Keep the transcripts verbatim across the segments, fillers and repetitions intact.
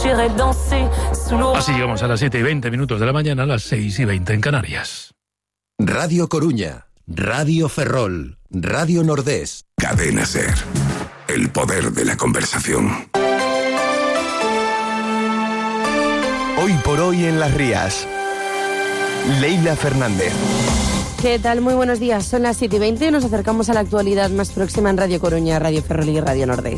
Así llegamos a las siete y veinte minutos de la mañana, a las seis y veinte en Canarias. Radio Coruña, Radio Ferrol, Radio Nordés. Cadena Ser. El poder de la conversación. Hoy por hoy en Las Rías. Leila Fernández. ¿Qué tal? Muy buenos días. Son las siete y veinte y nos acercamos a la actualidad más próxima en Radio Coruña, Radio Ferrol y Radio Nordés.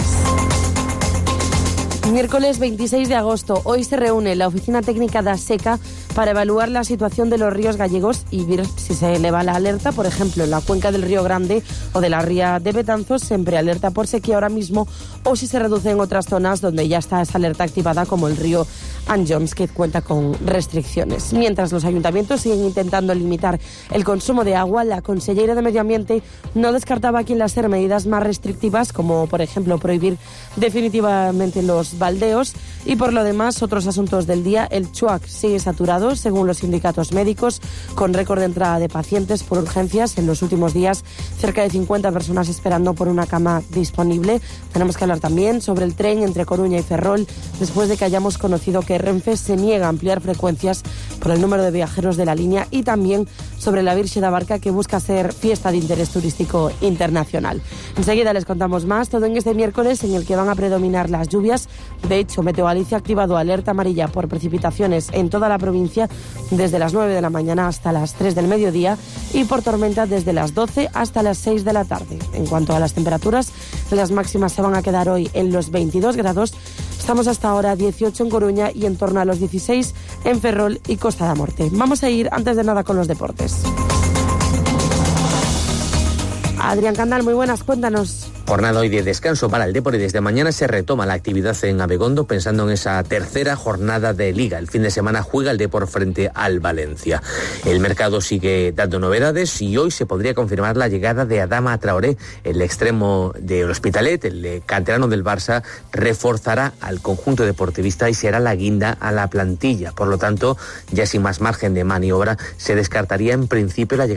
Miércoles veintiséis de agosto. Hoy se reúne la Oficina Técnica da Seca para evaluar la situación de los ríos gallegos y ver si se eleva la alerta. Por ejemplo, en la cuenca del Río Grande o de la ría de Betanzos, siempre alerta por sequía ahora mismo, o si se reduce en otras zonas donde ya está esa alerta activada, como el río Anjons, que cuenta con restricciones. Mientras los ayuntamientos siguen intentando limitar el consumo de agua, la consellera de Medio Ambiente no descartaba aquí las ser medidas más restrictivas, como por ejemplo prohibir definitivamente los baldeos. Y por lo demás, otros asuntos del día: el Chuac sigue saturado, según los sindicatos médicos, con récord de entrada de pacientes por urgencias. En los últimos días, cerca de cincuenta personas esperando por una cama disponible. Tenemos que hablar también sobre el tren entre Coruña y Ferrol, después de que hayamos conocido que Renfe se niega a ampliar frecuencias por el número de viajeros de la línea, y también sobre la Virxe da Barca, que busca ser fiesta de interés turístico internacional. Enseguida les contamos más, todo en este miércoles en el que van a predominar las lluvias. De hecho, Meteo Galicia ha activado alerta amarilla por precipitaciones en toda la provincia desde las nueve de la mañana hasta las tres del mediodía, y por tormenta desde las doce hasta las seis de la tarde. En cuanto a las temperaturas, las máximas se van a quedar hoy en los veintidós grados. Estamos hasta ahora dieciocho en Coruña y en torno a los dieciséis en Ferrol y Costa da Morte. Vamos a ir antes de nada con los deportes. Adrián Candal, muy buenas, cuéntanos. Jornada hoy de descanso para el Depor y desde mañana se retoma la actividad en Abegondo, pensando en esa tercera jornada de Liga. El fin de semana juega el Depor frente al Valencia. El mercado sigue dando novedades y hoy se podría confirmar la llegada de Adama Traoré. El extremo del Hospitalet, el canterano del Barça, reforzará al conjunto deportivista y será la guinda a la plantilla. Por lo tanto, ya sin más margen de maniobra, se descartaría en principio la llegada